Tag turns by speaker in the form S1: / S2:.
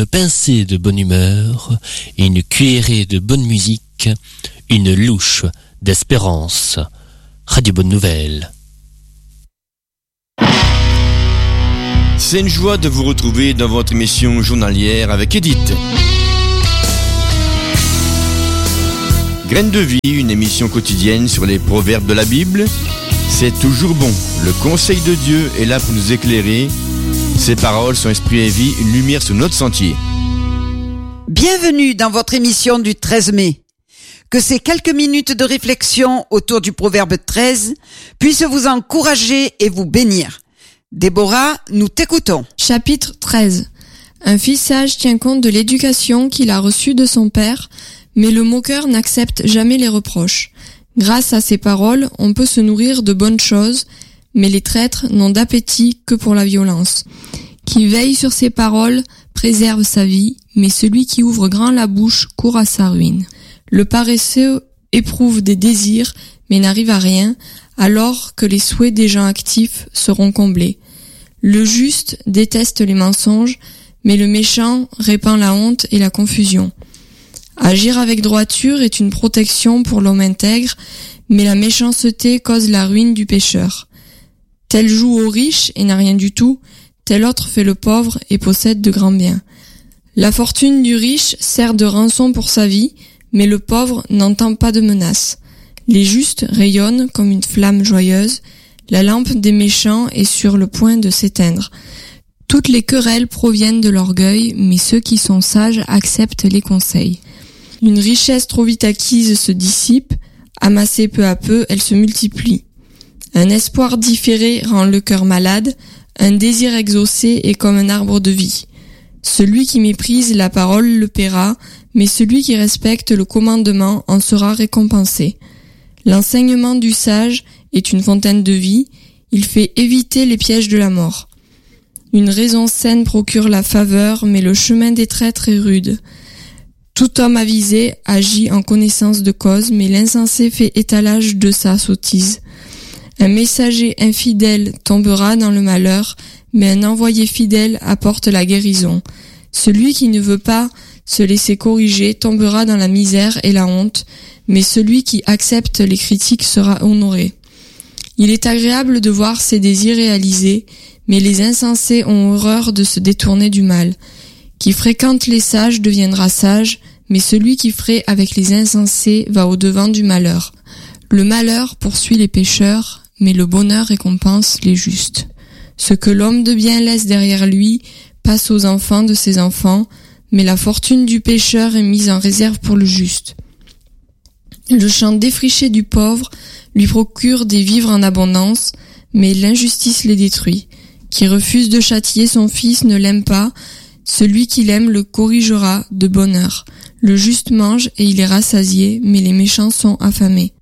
S1: pincée de bonne humeur et une cuillerée de bonne musique, une louche d'espérance. Radio Bonne Nouvelle.
S2: C'est une joie de vous retrouver dans votre émission journalière avec Edith. Graines de vie, une émission quotidienne sur les proverbes de la Bible. C'est toujours bon. Le conseil de Dieu est là pour nous éclairer. Ses paroles sont esprit et vie, une lumière sur notre sentier.
S3: Bienvenue dans votre émission du 13 mai. Que ces quelques minutes de réflexion autour du proverbe 13 puissent vous encourager et vous bénir. Déborah, nous t'écoutons.
S4: Chapitre 13. Un fils sage tient compte de l'éducation qu'il a reçue de son père, mais le moqueur n'accepte jamais les reproches. Grâce à ces paroles, on peut se nourrir de bonnes choses, mais les traîtres n'ont d'appétit que pour la violence. Qui veille sur ses paroles préserve sa vie, mais celui qui ouvre grand la bouche court à sa ruine. Le paresseux éprouve des désirs, mais n'arrive à rien, alors que les souhaits des gens actifs seront comblés. Le juste déteste les mensonges, mais le méchant répand la honte et la confusion. Agir avec droiture est une protection pour l'homme intègre, mais la méchanceté cause la ruine du pécheur. Tel joue au riche et n'a rien du tout, tel autre fait le pauvre et possède de grands biens. La fortune du riche sert de rançon pour sa vie, mais le pauvre n'entend pas de menace. Les justes rayonnent comme une flamme joyeuse, la lampe des méchants est sur le point de s'éteindre. Toutes les querelles proviennent de l'orgueil, mais ceux qui sont sages acceptent les conseils. Une richesse trop vite acquise se dissipe, amassée peu à peu, elle se multiplie. Un espoir différé rend le cœur malade, un désir exaucé est comme un arbre de vie. Celui qui méprise la parole le paiera, mais celui qui respecte le commandement en sera récompensé. L'enseignement du sage est une fontaine de vie, il fait éviter les pièges de la mort. Une raison saine procure la faveur, mais le chemin des traîtres est rude. Tout homme avisé agit en connaissance de cause, mais l'insensé fait étalage de sa sottise. Un messager infidèle tombera dans le malheur, mais un envoyé fidèle apporte la guérison. Celui qui ne veut pas se laisser corriger tombera dans la misère et la honte, mais celui qui accepte les critiques sera honoré. Il est agréable de voir ses désirs réalisés, mais les insensés ont horreur de se détourner du mal. Qui fréquente les sages deviendra sage, mais celui qui fraie avec les insensés va au-devant du malheur. Le malheur poursuit les pécheurs, mais le bonheur récompense les justes. Ce que l'homme de bien laisse derrière lui passe aux enfants de ses enfants, mais la fortune du pécheur est mise en réserve pour le juste. Le champ défriché du pauvre lui procure des vivres en abondance, mais l'injustice les détruit. Qui refuse de châtier son fils ne l'aime pas, celui qui l'aime le corrigera de bonne heure. Le juste mange et il est rassasié, mais les méchants sont affamés.